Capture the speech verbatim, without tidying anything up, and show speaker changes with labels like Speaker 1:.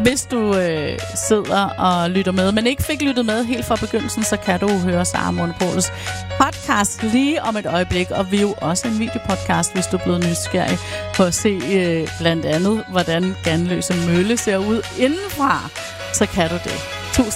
Speaker 1: Hvis du øh, sidder og lytter med, men ikke fik lyttet med helt fra begyndelsen, så kan du høre Sara Monopolets podcast lige om et øjeblik. Og vi er jo også en videopodcast, hvis du er blevet nysgerrig på at se øh, blandt andet, hvordan Ganløse Mølle ser ud indenfra. Så kan du det.